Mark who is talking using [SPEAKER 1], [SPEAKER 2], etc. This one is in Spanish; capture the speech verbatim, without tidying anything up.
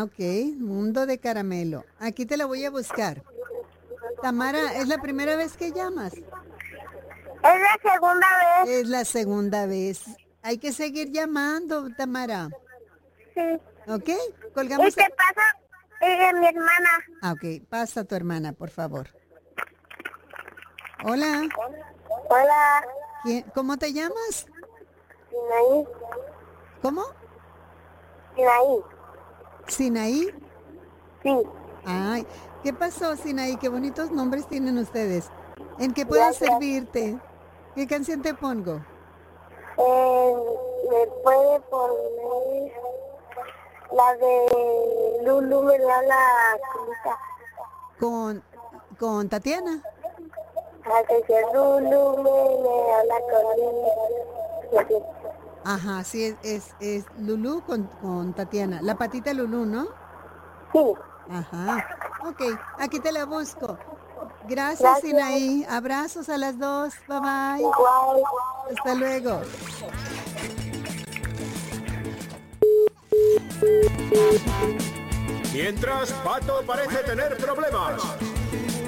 [SPEAKER 1] ok. Mundo de caramelo. Aquí te la voy a buscar. Tamara, ¿es la primera vez que llamas?
[SPEAKER 2] Es la segunda vez.
[SPEAKER 1] Es la segunda vez. Hay que seguir llamando, Tamara.
[SPEAKER 2] Sí.
[SPEAKER 1] ¿Ok?
[SPEAKER 2] ¿Y
[SPEAKER 1] Colgamos.
[SPEAKER 2] qué pasa? Eh, mi hermana.
[SPEAKER 1] Ah, ok. Pasa a tu hermana, por favor. Hola.
[SPEAKER 2] Hola.
[SPEAKER 1] ¿Quién- ¿Cómo te llamas?
[SPEAKER 2] Sinaí.
[SPEAKER 1] ¿Cómo?
[SPEAKER 2] Sinaí.
[SPEAKER 1] ¿Sinaí?
[SPEAKER 2] Sí.
[SPEAKER 1] Ay, ¿qué pasó, Sinaí? Qué bonitos nombres tienen ustedes. ¿En qué puedo
[SPEAKER 2] Gracias.
[SPEAKER 1] servirte? ¿Qué canción te pongo?
[SPEAKER 2] Eh, ¿Me puede poner la de Lulu me da la colita?
[SPEAKER 1] Con, con Tatiana.
[SPEAKER 2] La que dice Lulu me, me da la colita.
[SPEAKER 1] Ajá, sí, es, es, es Lulú con, con Tatiana. La patita Lulú, ¿no?
[SPEAKER 2] Sí.
[SPEAKER 1] Ajá. Ok, aquí te la busco. Gracias,
[SPEAKER 2] Gracias.
[SPEAKER 1] Sinaí. Abrazos a las dos. Bye bye.
[SPEAKER 2] Igual.
[SPEAKER 1] Hasta luego.
[SPEAKER 3] Mientras, Pato parece tener problemas.